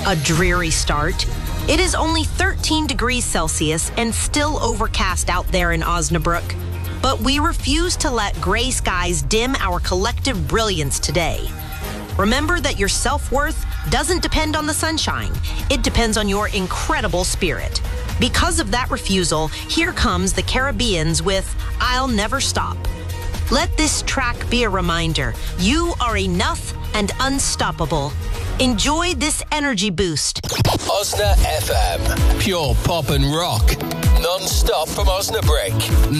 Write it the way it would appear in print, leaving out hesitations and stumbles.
A dreary start. It is only 13 degrees Celsius and still overcast out there in Osnabrück. But we refuse to let gray skies dim our collective brilliance today. Remember that your self-worth doesn't depend on the sunshine. It depends on your incredible spirit. Because of that refusal, here comes the Caribbeans with I'll Never Stop. Let this track be a reminder. You are enough and unstoppable. Enjoy this energy boost. Osna FM. Pure pop and rock. Non-stop from Osnabrück.